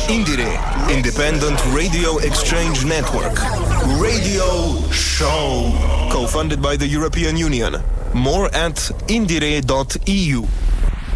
Indiere, Independent Radio Exchange Network. Radio Show. Co-funded by the European Union. More at indire.eu.